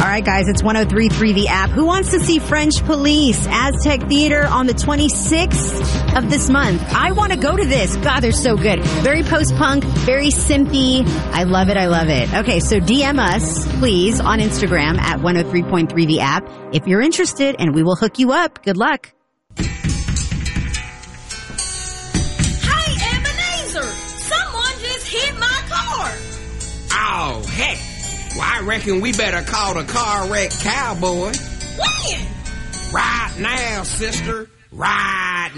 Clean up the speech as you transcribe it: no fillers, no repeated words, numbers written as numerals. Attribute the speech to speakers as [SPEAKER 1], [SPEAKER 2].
[SPEAKER 1] right, guys, it's 103.3 The App. Who wants to see French Police, Aztec Theater on the 26th of this month? I want to go to this. God, they're so good. Very post-punk, very simpy. I love it. I love it. Okay, so DM us, please, on Instagram at 103.3 The App if you're interested, and we will hook you up. Good luck.
[SPEAKER 2] Hey, Ebenezer! Someone just hit my car!
[SPEAKER 3] Oh, heck. Well, I reckon we better call the car wreck cowboy.
[SPEAKER 2] When?
[SPEAKER 3] Right now, sister. Right